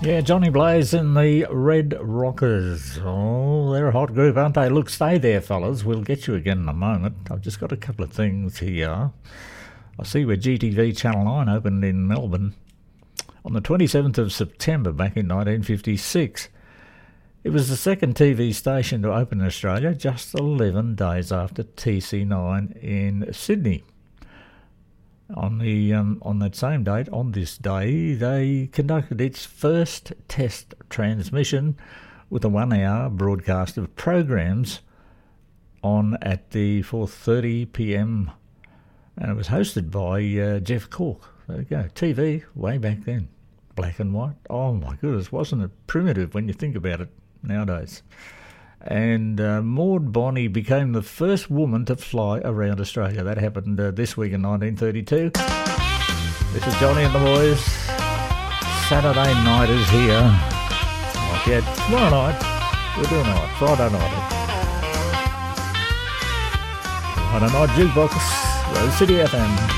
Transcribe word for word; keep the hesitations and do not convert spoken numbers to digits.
Yeah, Johnny Blaze and the Red Rockers. Oh, they're a hot group, aren't they? Look, stay there, fellas. We'll get you again in a moment. I've just got a couple of things here. I see where G T V Channel nine opened in Melbourne on the twenty-seventh of September back in nineteen fifty-six. It was the second T V station to open in Australia, just eleven days after T C nine in Sydney. On the um, on that same date, on this day, they conducted its first test transmission with a one-hour broadcast of programs on at the four thirty p m, and it was hosted by uh, Jeff Cork. There you go, T V way back then, black and white. Oh my goodness, wasn't it primitive when you think about it nowadays? And uh, Maud Bonney became the first woman to fly around Australia. That happened uh, this week in nineteen thirty-two. This is Johnny and the Boys. Saturday night is here. Not yet. Tomorrow night. We're doing it. Friday night. Friday night jukebox. Rose City F M.